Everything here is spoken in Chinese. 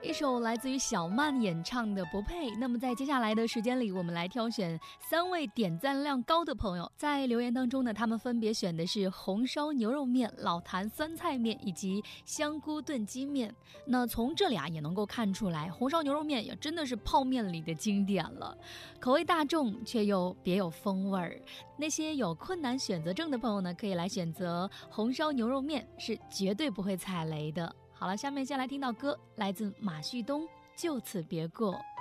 一首来自于小曼演唱的《不配》。那么在接下来的时间里，我们来挑选3位点赞量高的朋友。在留言当中呢，他们分别选的是红烧牛肉面、老坛酸菜面以及香菇炖鸡面。那从这里也能够看出来，红烧牛肉面也真的是泡面里的经典了，口味大众却又别有风味儿。那些有困难选择症的朋友呢，可以来选择红烧牛肉面，是绝对不会踩雷的。好了，下面先来听到歌，来自马旭东，就此别过。